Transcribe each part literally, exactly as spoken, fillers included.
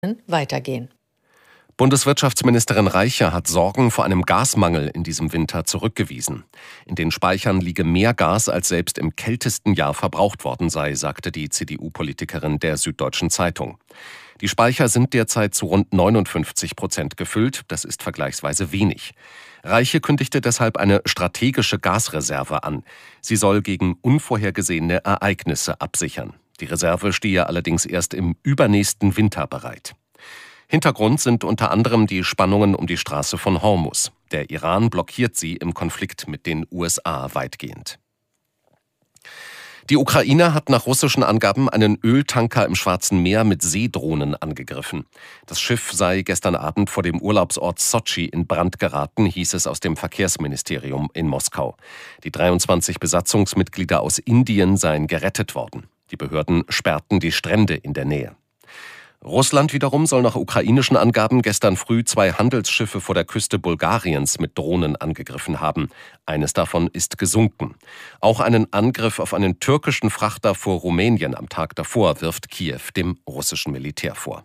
weitergehen. Bundeswirtschaftsministerin Reiche hat Sorgen vor einem Gasmangel in diesem Winter zurückgewiesen. In den Speichern liege mehr Gas, als selbst im kältesten Jahr verbraucht worden sei, sagte die C D U-Politikerin der Süddeutschen Zeitung. Die Speicher sind derzeit zu rund neunundfünfzig Prozent gefüllt. Das ist vergleichsweise wenig. Reiche kündigte deshalb eine strategische Gasreserve an. Sie soll gegen unvorhergesehene Ereignisse absichern. Die Reserve stehe allerdings erst im übernächsten Winter bereit. Hintergrund sind unter anderem die Spannungen um die Straße von Hormuz. Der Iran blockiert sie im Konflikt mit den U S A weitgehend. Die Ukraine hat nach russischen Angaben einen Öltanker im Schwarzen Meer mit Seedrohnen angegriffen. Das Schiff sei gestern Abend vor dem Urlaubsort Sotschi in Brand geraten, hieß es aus dem Verkehrsministerium in Moskau. Die dreiundzwanzig Besatzungsmitglieder aus Indien seien gerettet worden. Die Behörden sperrten die Strände in der Nähe. Russland wiederum soll nach ukrainischen Angaben gestern früh zwei Handelsschiffe vor der Küste Bulgariens mit Drohnen angegriffen haben. Eines davon ist gesunken. Auch einen Angriff auf einen türkischen Frachter vor Rumänien am Tag davor wirft Kiew dem russischen Militär vor.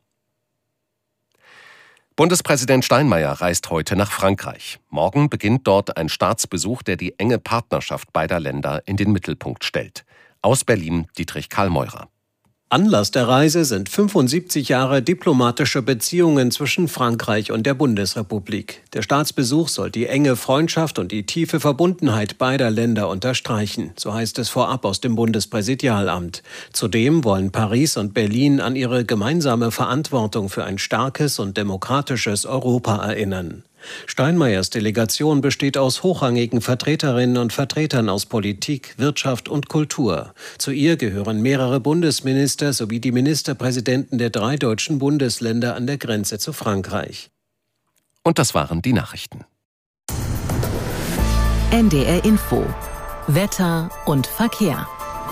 Bundespräsident Steinmeier reist heute nach Frankreich. Morgen beginnt dort ein Staatsbesuch, der die enge Partnerschaft beider Länder in den Mittelpunkt stellt. Aus Berlin Dietrich Karl-Meurer. Anlass der Reise sind fünfundsiebzig Jahre diplomatische Beziehungen zwischen Frankreich und der Bundesrepublik. Der Staatsbesuch soll die enge Freundschaft und die tiefe Verbundenheit beider Länder unterstreichen, so heißt es vorab aus dem Bundespräsidialamt. Zudem wollen Paris und Berlin an ihre gemeinsame Verantwortung für ein starkes und demokratisches Europa erinnern. Steinmeiers Delegation besteht aus hochrangigen Vertreterinnen und Vertretern aus Politik, Wirtschaft und Kultur. Zu ihr gehören mehrere Bundesminister sowie die Ministerpräsidenten der drei deutschen Bundesländer an der Grenze zu Frankreich. Und das waren die Nachrichten. N D R Info. Wetter und Verkehr.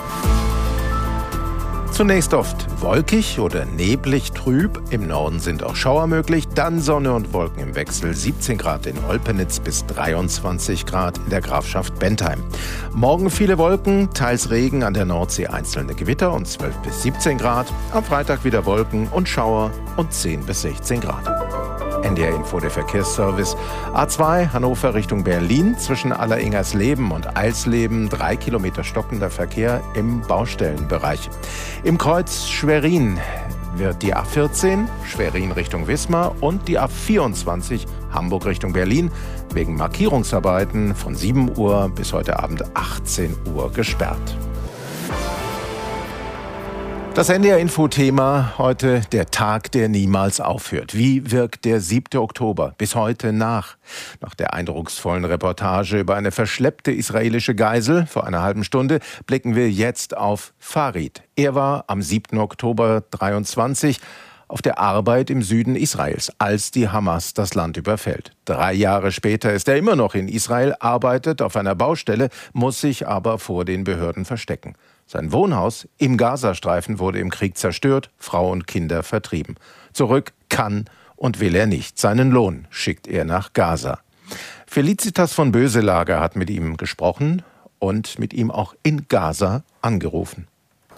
Zunächst oft wolkig oder neblig trüb. Im Norden sind auch Schauer möglich. Dann Sonne und Wolken im Wechsel. siebzehn Grad in Olpenitz bis dreiundzwanzig Grad in der Grafschaft Bentheim. Morgen viele Wolken, teils Regen, an der Nordsee einzelne Gewitter und zwölf bis siebzehn Grad. Am Freitag wieder Wolken und Schauer und zehn bis sechzehn Grad. N D R Info, der Verkehrsservice. A zwei Hannover Richtung Berlin zwischen Alleringersleben und Eilsleben. Drei Kilometer stockender Verkehr im Baustellenbereich. Im Kreuz Schwerin wird die A vierzehn Schwerin Richtung Wismar und die A vierundzwanzig Hamburg Richtung Berlin wegen Markierungsarbeiten von sieben Uhr bis heute Abend achtzehn Uhr gesperrt. Das N D R-Info-Thema heute, der Tag, der niemals aufhört. Wie wirkt der siebte Oktober bis heute nach? Nach der eindrucksvollen Reportage über eine verschleppte israelische Geisel vor einer halben Stunde blicken wir jetzt auf Farid. Er war am siebten Oktober dreiundzwanzig auf der Arbeit im Süden Israels, als die Hamas das Land überfällt. Drei Jahre später ist er immer noch in Israel, arbeitet auf einer Baustelle, muss sich aber vor den Behörden verstecken. Sein Wohnhaus im Gazastreifen wurde im Krieg zerstört, Frau und Kinder vertrieben. Zurück kann und will er nicht. Seinen Lohn schickt er nach Gaza. Felicitas von Böselager hat mit ihm gesprochen und mit ihm auch in Gaza angerufen.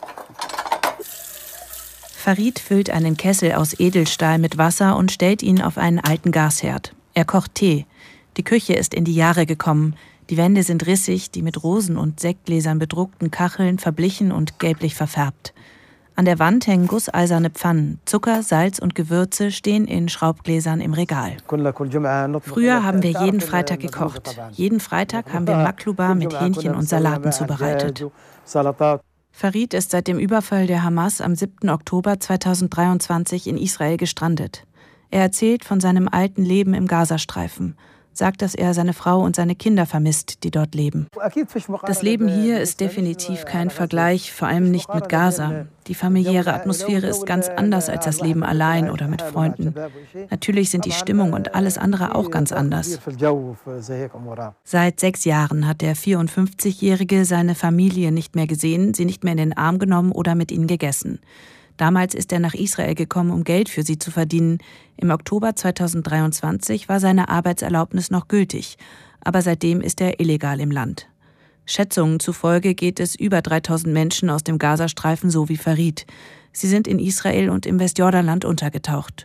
Farid füllt einen Kessel aus Edelstahl mit Wasser und stellt ihn auf einen alten Gasherd. Er kocht Tee. Die Küche ist in die Jahre gekommen. Die Wände sind rissig, die mit Rosen und Sektgläsern bedruckten Kacheln verblichen und gelblich verfärbt. An der Wand hängen gusseiserne Pfannen. Zucker, Salz und Gewürze stehen in Schraubgläsern im Regal. Früher haben wir jeden Freitag gekocht. Jeden Freitag haben wir Makluba mit Hähnchen und Salaten zubereitet. Farid ist seit dem Überfall der Hamas am siebten Oktober zweitausenddreiundzwanzig in Israel gestrandet. Er erzählt von seinem alten Leben im Gazastreifen. Sagt, dass er seine Frau und seine Kinder vermisst, die dort leben. Das Leben hier ist definitiv kein Vergleich, vor allem nicht mit Gaza. Die familiäre Atmosphäre ist ganz anders als das Leben allein oder mit Freunden. Natürlich sind die Stimmung und alles andere auch ganz anders. Seit sechs Jahren hat der vierundfünfzigjährige seine Familie nicht mehr gesehen, sie nicht mehr in den Arm genommen oder mit ihnen gegessen. Damals ist er nach Israel gekommen, um Geld für sie zu verdienen. Im Oktober zweitausenddreiundzwanzig war seine Arbeitserlaubnis noch gültig, aber seitdem ist er illegal im Land. Schätzungen zufolge geht es über dreitausend Menschen aus dem Gazastreifen so wie Farid. Sie sind in Israel und im Westjordanland untergetaucht.